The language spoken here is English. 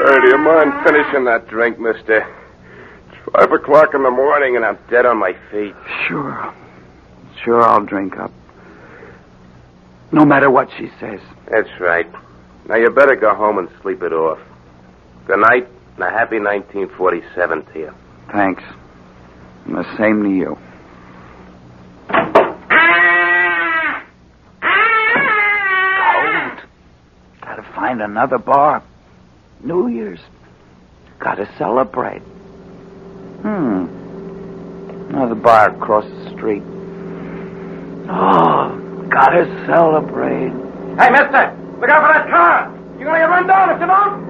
Do you mind finishing that drink, mister? It's 5 o'clock in the morning and I'm dead on my feet. Sure, I'll drink up. No matter what she says. That's right. Now you better go home and sleep it off. Good night and a happy 1947 to you. Thanks. And the same to you. Cold. Gotta find another bar. New Year's. Gotta celebrate. Another bar across the street. Oh, gotta celebrate. Hey, mister, look out for that car. You're gonna get run down if you don't.